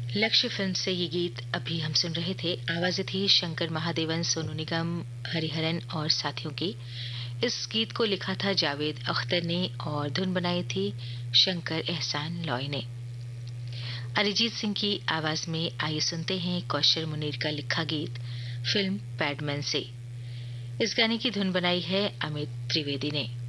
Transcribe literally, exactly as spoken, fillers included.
लक्ष्य फिल्म से ये गीत अभी हम सुन रहे थे। आवाजें थी शंकर महादेवन, सोनू निगम, हरिहरन और साथियों की। इस गीत को लिखा था जावेद अख्तर ने और धुन बनाई थी शंकर एहसान लॉय ने। अरिजीत सिंह की आवाज में आइए सुनते हैं कौशल मुनीर का लिखा गीत फिल्म पैडमैन से। इस गाने की धुन बनाई है अमित त्रिवेदी ने।